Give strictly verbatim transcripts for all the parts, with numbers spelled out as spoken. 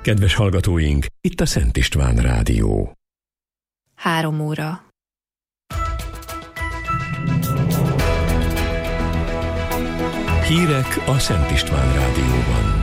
Kedves hallgatóink, itt a Szent István Rádió. Három óra. Hírek a Szent István Rádióban.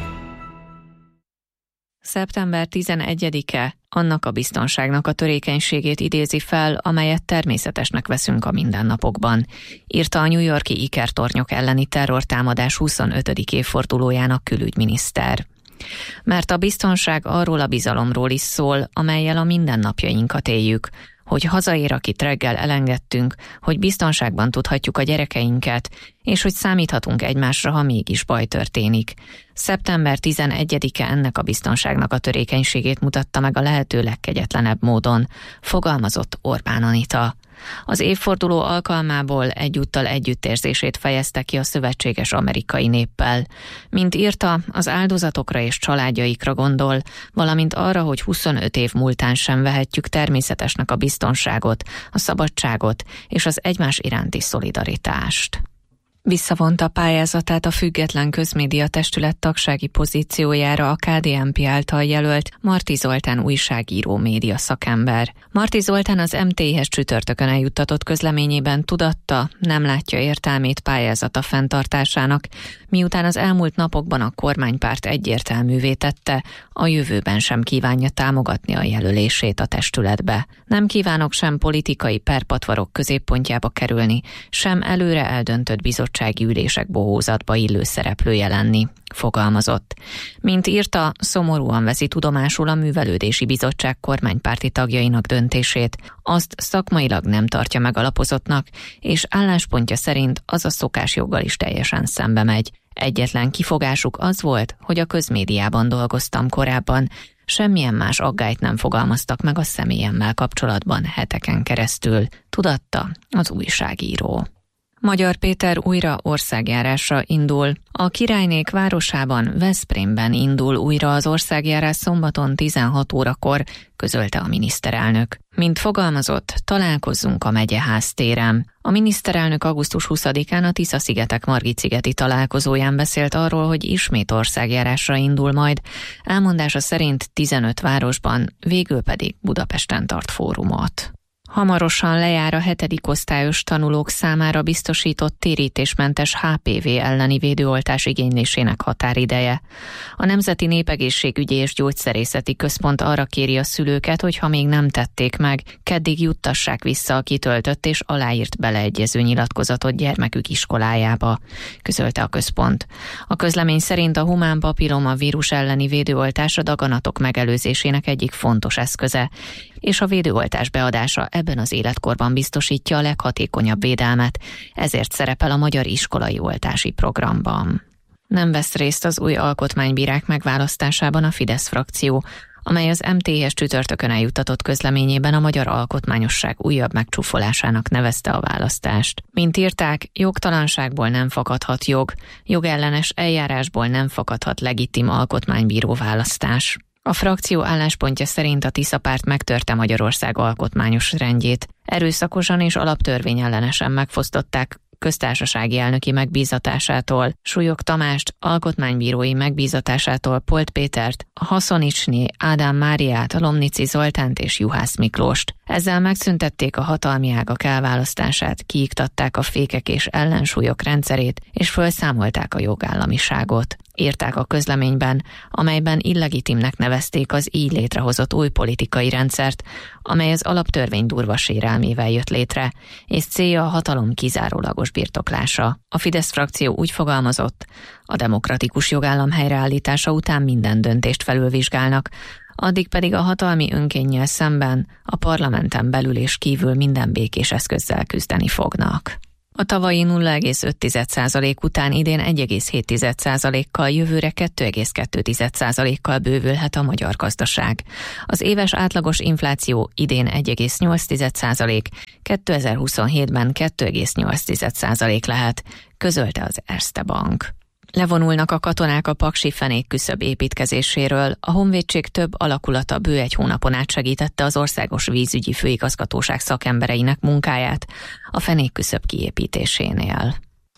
szeptember tizenegyedike annak a biztonságnak a törékenységét idézi fel, amelyet természetesnek veszünk a mindennapokban, írta a New York-i ikertornyok elleni terrortámadás huszonötödik évfordulójának külügyminiszter. Mert a biztonság arról a bizalomról is szól, amellyel a mindennapjainkat éljük, hogy hazaér, akit reggel elengedtünk, hogy biztonságban tudhatjuk a gyerekeinket, és hogy számíthatunk egymásra, ha mégis baj történik. szeptember tizenegyedike ennek a biztonságnak a törékenységét mutatta meg a lehető legkegyetlenebb módon, fogalmazott Orbán Anita. Az évforduló alkalmából egyúttal együttérzését fejezte ki a szövetséges amerikai néppel. Mint írta, az áldozatokra és családjaikra gondol, valamint arra, hogy huszonöt év múltán sem vehetjük természetesnek a biztonságot, a szabadságot és az egymás iránti szolidaritást. Visszavonta pályázatát a Független Közmédia Testület tagsági pozíciójára a ká dé en pé által jelölt Marti Zoltán újságíró média szakember. Marti Zoltán az em té i-hez csütörtökön eljuttatott közleményében tudatta, nem látja értelmét pályázata fenntartásának, miután az elmúlt napokban a kormánypárt egyértelművé tette, a jövőben sem kívánja támogatni a jelölését a testületbe. Nem kívánok sem politikai perpatvarok középpontjába kerülni, sem előre eldöntött bizottsági ülések bohózatba illő szereplője lenni, fogalmazott. Mint írta, szomorúan veszi tudomásul a Művelődési Bizottság kormánypárti tagjainak döntését, azt szakmailag nem tartja megalapozottnak, és álláspontja szerint az a szokásjoggal is teljesen szembe megy. Egyetlen kifogásuk az volt, hogy a közmédiában dolgoztam korábban, semmilyen más aggályt nem fogalmaztak meg a személyemmel kapcsolatban heteken keresztül, tudatta az újságíró. Magyar Péter újra országjárásra indul. A királynék városában, Veszprémben indul újra az országjárás szombaton tizenhat órakor, közölte a miniszterelnök. Mint fogalmazott, találkozzunk a megyeház téren. A miniszterelnök augusztus huszadikán a Tisza-szigetek Margit-szigeti találkozóján beszélt arról, hogy ismét országjárásra indul majd, elmondása szerint tizenöt városban, végül pedig Budapesten tart fórumot. Hamarosan lejár a hetedik osztályos tanulók számára biztosított térítésmentes há pé vé elleni védőoltás igénylésének határideje. A Nemzeti Népegészségügyi és Gyógyszerészeti Központ arra kéri a szülőket, hogy ha még nem tették meg, keddig juttassák vissza a kitöltött és aláírt beleegyező nyilatkozatot gyermekük iskolájába, közölte a központ. A közlemény szerint a humán papilloma vírus elleni védőoltás a daganatok megelőzésének egyik fontos eszköze, és a védőoltás beadása ebben az életkorban biztosítja a leghatékonyabb védelmet, ezért szerepel a magyar iskolai oltási programban. Nem vesz részt az új alkotmánybírák megválasztásában a Fidesz frakció, amely az em té i-hez csütörtökön eljuttatott közleményében a magyar alkotmányosság újabb megcsúfolásának nevezte a választást. Mint írták, jogtalanságból nem fakadhat jog, jogellenes eljárásból nem fakadhat legitim alkotmánybíró választás. A frakció álláspontja szerint a Tisza párt megtörte Magyarország alkotmányos rendjét. Erőszakosan és alaptörvényellenesen megfosztották köztársasági elnöki megbízatásától, Súlyog Tamást alkotmánybírói megbízatásától, Polt Pétert, Haszonicsné Ádám Máriát, Lomnici Zoltánt és Juhász Miklóst. Ezzel megszüntették a hatalmi ágak elválasztását, kiiktatták a fékek és ellensúlyok rendszerét, és felszámolták a jogállamiságot, írták a közleményben, amelyben illegitimnek nevezték az így létrehozott új politikai rendszert, amely az alaptörvény durva sérelmével jött létre, és célja a hatalom kizárólagos birtoklása. A Fidesz frakció úgy fogalmazott, a demokratikus jogállam helyreállítása után minden döntést felülvizsgálnak, addig pedig a hatalmi önkénnyel szemben a parlamenten belül és kívül minden békés eszközzel küzdeni fognak. A tavalyi nulla egész öt százalék után idén egy egész hét százalékkal, jövőre kettő egész kettő százalékkal bővülhet a magyar gazdaság. Az éves átlagos infláció idén egy egész nyolc százalék, kétezer-huszonhétben kettő egész nyolc százalék lehet, közölte az Erste Bank. Levonulnak a katonák a paksi fenékküszöb építkezéséről. A honvédség több alakulata bő egy hónapon át segítette az Országos Vízügyi Főigazgatóság szakembereinek munkáját a fenékküszöb kiépítésénél.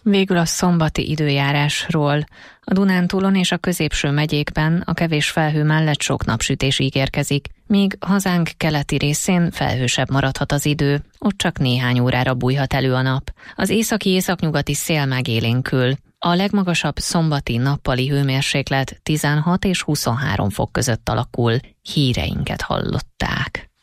Végül a szombati időjárásról. A Dunántúlon és a középső megyékben a kevés felhő mellett sok napsütés ígérkezik, míg hazánk keleti részén felhősebb maradhat az idő, ott csak néhány órára bújhat elő a nap. Az északi-északnyugati szél megélénkül. A legmagasabb szombati nappali hőmérséklet tizenhat és huszonhárom fok között alakul. Híreinket hallották.